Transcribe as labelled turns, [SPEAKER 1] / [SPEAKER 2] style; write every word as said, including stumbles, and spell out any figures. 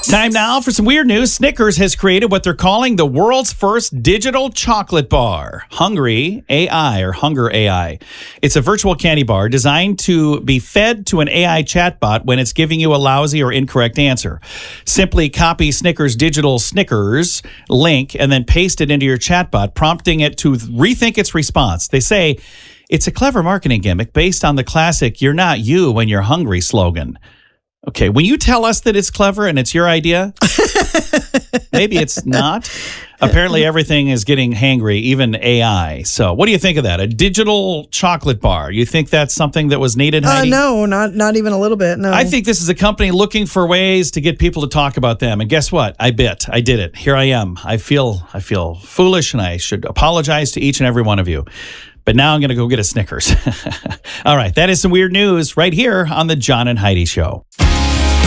[SPEAKER 1] Time now for some weird news. Snickers has created what they're calling the world's first digital chocolate bar, Hungry A I or Hunger A I. It's a virtual candy bar designed to be fed to an A I chatbot when it's giving you a lousy or incorrect answer. Simply copy Snickers' digital Snickers link and then paste it into your chatbot, prompting it to rethink its response. They say it's a clever marketing gimmick based on the classic "You're not you when you're hungry" slogan. Okay, when you tell us that it's clever and it's your idea, maybe it's not. Apparently, everything is getting hangry, even A I. So what do you think of that? A digital chocolate bar. You think that's something that was needed,
[SPEAKER 2] Uh,
[SPEAKER 1] Heidi?
[SPEAKER 2] no, not not even a little bit. No.
[SPEAKER 1] I think this is a company looking for ways to get people to talk about them. And guess what? I bit. I did it. Here I am. I feel I feel foolish, and I should apologize to each and every one of you. But now I'm going to go get a Snickers. All right, that is some weird news right here on the John and Heidi Show.